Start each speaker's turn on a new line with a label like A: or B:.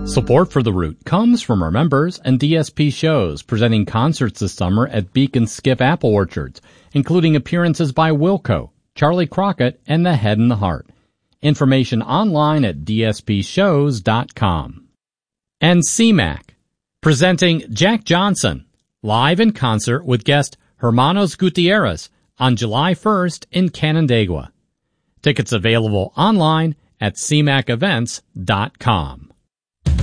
A: Support for The Root comes from our members and DSP shows presenting concerts this summer at Beacon Skip Apple Orchards, including appearances by Wilco, Charlie Crockett, and The Head and the Heart. Information online at dspshows.com. And CMAC, presenting Jack Johnson, live in concert with guest Hermanos Gutierrez on July 1st in Canandaigua. Tickets available online at cmacevents.com.